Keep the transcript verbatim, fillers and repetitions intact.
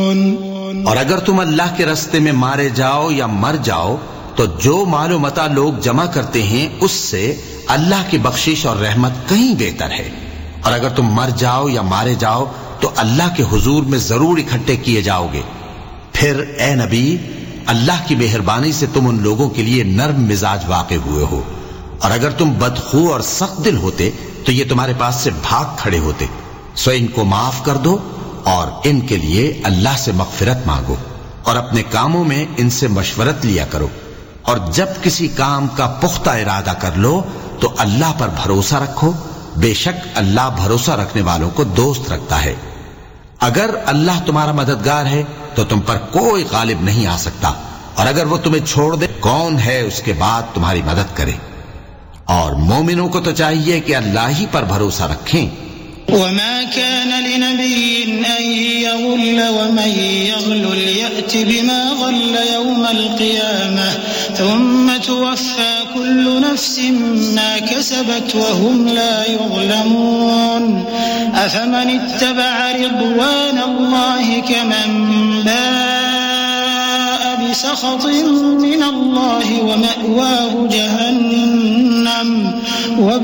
اور اگر تم اللہ کے راستے میں مارے جاؤ یا مر جاؤ تو جو مال و متاع لوگ جمع کرتے ہیں اس سے اللہ کی بخشش اور رحمت کہیں بہتر ہے. اور اگر تم مر جاؤ یا مارے جاؤ تو اللہ کے حضور میں ضرور اکٹھے کیے جاؤ گے. پھر اے نبی، اللہ کی مہربانی سے تم ان لوگوں کے لیے نرم مزاج واقع ہوئے ہو، اور اگر تم بدخو اور سخت دل ہوتے تو یہ تمہارے پاس سے بھاگ کھڑے ہوتے. سو ان کو معاف کر دو اور ان کے لیے اللہ سے مغفرت مانگو، اور اپنے کاموں میں ان سے مشورت لیا کرو. اور جب کسی کام کا پختہ ارادہ کر لو تو اللہ پر بھروسہ رکھو، بے شک اللہ بھروسہ رکھنے والوں کو دوست رکھتا ہے. اگر اللہ تمہارا مددگار ہے تو تم پر کوئی غالب نہیں آ سکتا، اور اگر وہ تمہیں چھوڑ دے کون ہے اس کے بعد تمہاری مدد کرے. اور مومنوں کو تو چاہیے کہ اللہ ہی پر بھروسہ رکھیں. وما كان لنبي أن يغل ومن يغلل يأت بما غل يوم القيامة ثم توفى كل نفس ما كسبت وهم لا يظلمون. أفمن اتبع رضوان الله كمن باء بسخط من الله ومأواه جهنم